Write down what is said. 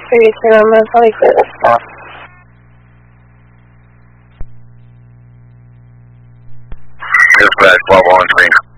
Houston, I'm going to probably clear this spot. Dispatch 1213.